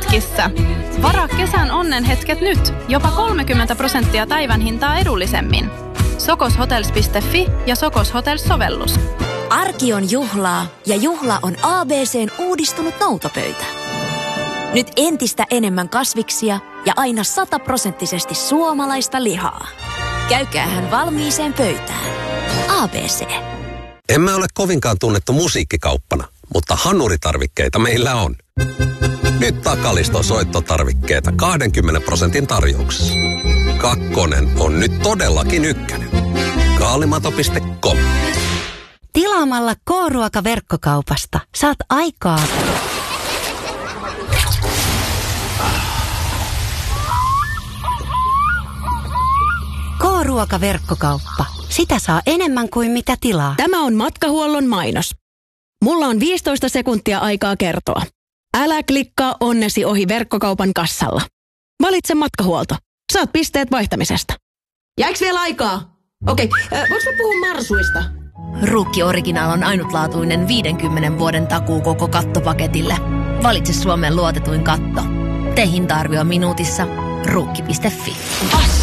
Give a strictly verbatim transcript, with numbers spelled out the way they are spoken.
Ruukkissä. Varaa kesän onnenhetket nyt. Jopa kolmekymmentä prosenttia päivän hintaa edullisemmin. sokoshotels piste fi ja Sokos Hotels-sovellus. Arki on juhlaa ja juhla on A B C:n uudistunut noutopöytä. Nyt entistä enemmän kasviksia ja aina sataprosenttisesti suomalaista lihaa. Käykäähän valmiiseen pöytään. A B C. Emme ole kovinkaan tunnettu musiikkikauppana, mutta hanuritarvikkeita meillä on. Nyt Takaliston soittotarvikkeita kaksikymmentä prosentin tarjouksessa. Kakkonen on nyt todellakin ykkönen. Kaalimato piste com. Tilaamalla K-ruoka-verkkokaupasta saat aikaa. K-ruoka-verkkokauppa. Sitä saa enemmän kuin mitä tilaa. Tämä on Matkahuollon mainos. Mulla on viisitoista sekuntia aikaa kertoa. Älä klikkaa onnesi ohi verkkokaupan kassalla. Valitse Matkahuolto. Saat pisteet vaihtamisesta. Jääks vielä aikaa? Okei, äh, voinko mä puhua marsuista? Ruukki Original on ainutlaatuinen viidenkymmenen vuoden takuu koko kattopaketille. Valitse Suomen luotetuin katto. Tee hinta-arvio minuutissa. Ruukki piste fi.